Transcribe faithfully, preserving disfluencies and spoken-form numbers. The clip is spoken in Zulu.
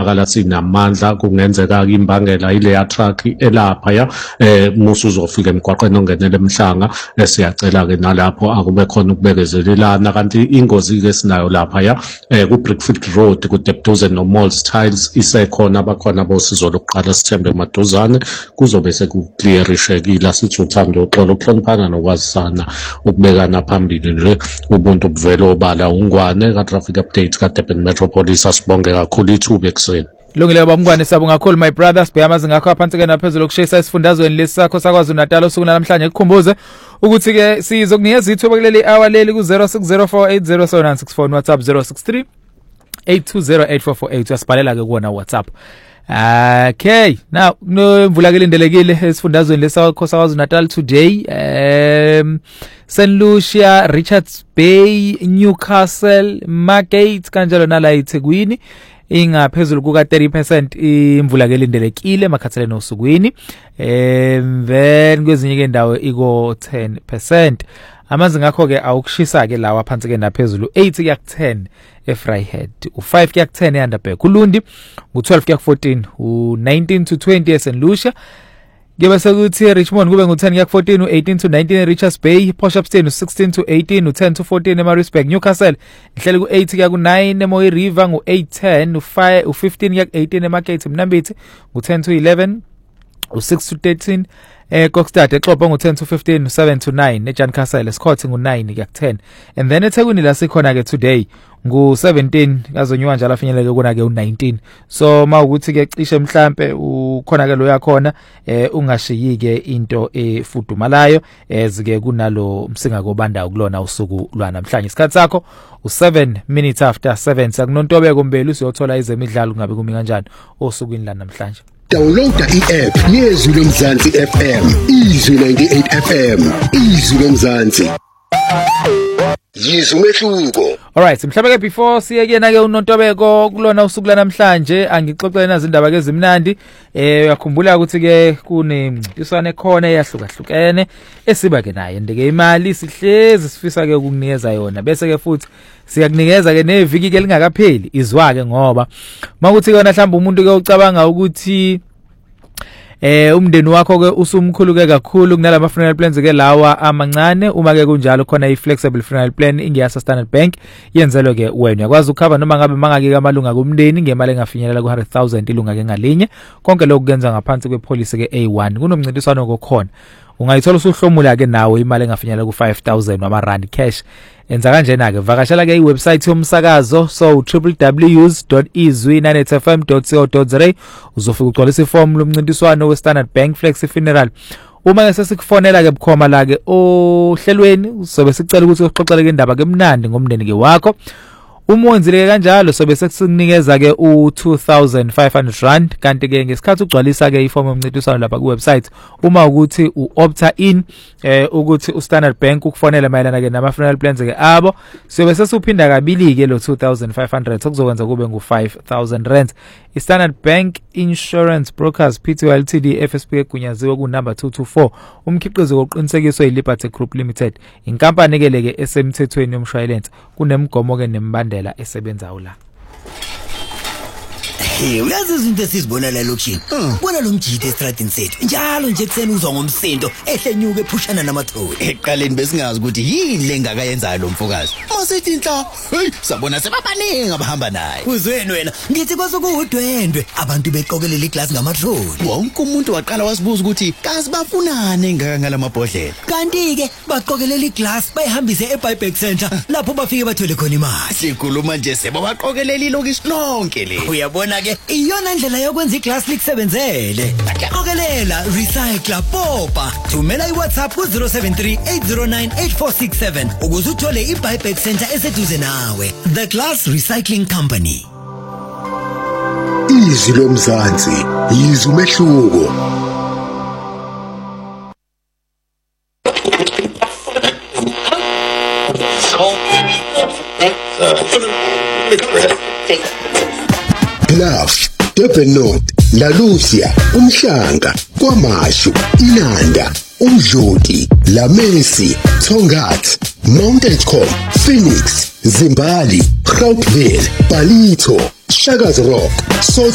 sibonakala sinamandla kungenzeka imbangela ile ya truck elapha ya eh musu uzofika emgwaqweni ongenele emhlanga siyacela ke nalapho akube khona ukubekezelelana kanti ingozi ke sinayo lapha ya eh ku Brickfield Road ku Debduze no Malls Tiles isekhona abakhona bosizo lokuqala sithembe maduzane kuzobe sekuclearishekile sithi uthando uxolo ukuhloniphana nokwazisana ukubekana phambili nje ubuntu buvela obala ungwane ka traffic update ka Durban Metropolis asibonge kakhulu ithuba ekseni. Lungile babamngwane siyabonga kakhulu my brothers beyamazi ngakho aphansi ke naphezulu ukushisa isifundazweni lesakho sakwazi uNatal osuku namhlanje kukhumbuze ukuthi ke sizokunikeza ithuba kuleli hour leli ku zero six zero four eight zero seven nine six four WhatsApp zero six three eight two zero eight four four eight uyasibhalela ke kuona WhatsApp. Okay, now no mvula ke lindelekile esifundazweni lesakho sakwazi uNatal today. Um Saint Lucia, Richards Bay, Newcastle, Margate kanjalo nala eThekwini ingaphezulu kuka thirty percent imvula ke lindelekile emakhathaleni osukwini. Um then kwezinye ke indawo iko ten percent. Amanzi ngakho ke awukushisa ke lawa phansi ke naphezulu eight kuya ku ten eFryhead, u five kuya ku ten eUnderberg, uLundi u twelve kuya ku fourteen, u nineteen to twenty eSaint Lucia. Ngebe sekuthi Richmond kube ngu ten kuya ku fourteen, u eighteen to nineteen eRichards Bay, Portshepstone u sixteen to eighteen, u ten to fourteen eMaritzburg, Newcastle ihleli ku eight kuya ku nine eMooi River, ngu eight ten, u five u fifteen kuya ku eighteen eMarket Mnambithi, ngu ten to eleven, u six to thirteen eh Kokstad eXhobo ngu ten to fifteen, u seven to nine eJankasile, eScott ngu nine kuya ku ten. And then eThekwini la sikhona ke today ngu seventeen kazonywa njalo afinyeleke kuna ke u nineteen. So mawukuthi ke cishe mhlambe ukhona ke lo yakhona eh ungashiyike into efudumalayo ezike kunalo msinga kobanda ukulona usuku lwanamhlanje. Isikhathi sakho u seven minutes after seven sakunontobeko mbeli usiyothola izemidlalo kungabe kumi kanjani osukwini la namhlanje. Downloada i-app yezwi lomzansi F M, izwi ninety-eight F M, izwi lomzansi. Yizwe umehluko. Alright, mhlawumbe ke before siye kena ke unontobeko kulona usuku lanamhlanje angixoxele nazo indaba ke ezimnandi. Eh uyakhumbula ukuthi ke kunemncintiswane khona eyahlukahlukene esiba ke naye ndeke imali sihlezi sifisa ke ukukunikeza yona bese ke futhi siyakunikeza ke neviki ke lingakapheli izwa ke ngoba makuthi kona mhlawumbe umuntu ke ucabanga ukuthi eh umndeni wakho ke usumkhuluke kakhulu kunalama funeral plans ke lawa amancane uma ke kunjalo khona i-flexible funeral plan ingiyasa Standard Bank yenzelwe ke wena uyakwazi ukukhava noma ngabe mangake amalunga kumndeni ngemali engafinyelela ku one hundred thousand ilunga ke ngalinye konke lokhu kuyenza ngaphansi kwepolicy ke A one kunomncintiswano kokhona ungayithola usuhlomula ke nawe imali engafinyelela ku five thousand wama rand cash. Enza kanjena ke vakashela ke iwebsite yomsakazo so w w w dot izwi nine eight f m dot co dot za uzofika ugcwalisa iform lomncintiswano weStandard Bank Flexi Funeral. Uma ke sesikufonela ke bukhoma la ke ohlelweni sobe sicela ukuthi uxoxele ke indaba ke mnandi ngomndeni ke wakho. Uma wenzile kanjalo sobe sekunikeza ke u two thousand five hundred rand kanti ke ngesikhathi ugcwalisa ke iform yomncintiswano lapha ku website uma ukuthi uopta in eh ukuthi uStandard Bank ukufonela mayelana ke nama funeral plans ke abo sobe sesuphinda kabili ke lo two thousand five hundred okuzokwenza kube ngu five thousand rand. iStandard Bank Insurance Brokers Pty Ltd F S B egunyaziwe ku number two two four umkhiqizo oqinisekiswe yiLiberty Group Limited inkampani ke leke esemthethweni yomshwalense kunemgomo ke nembandela esebenzayo la. Hey, uyazi izinto esizibona la lokushini. Bona lo mjidi estradini sethu. Njalo nje kuseni uzwa ngomsindo ehlenyuke ephushana namatholi. Eqaleni besingazi ukuthi yini lengakayenzayo lo mfokazi. Masithi inhla, hey, sabona sebabaningi abahamba naye. Uzweni wena, ngithi kwasokudwendwe abantu beqokelela iglass ngamatholi. Wonke umuntu waqala wasibuza ukuthi kazi bafunane ngaka ngalamabhodlela. Kanti ke baqokelela iglass bayihambise eBuyback Center lapho bafike bathole khona imali. Sikhuluma nje sebo baqokelela ilokisi lonke le. Uyabona ke iyona ndlela yokwenza iglass likusebenzele. Qokelela, recycle, popa. Thumela iWhatsApp ku zero seven three eight zero nine eight four six seven ukuze uthole iBuyback Center eseduze nawe. The Glass Recycling Company. Izwi lomzansi, izwi umehluko. Bluff, Durban North, La Lucia, Umhlanga, KwaMashu, Inanda, Umdloti, La Messi, Tongat, Mount Edgecombe, Phoenix, Zimbali, Gauteville, Palito, Shaka's Rock, Salt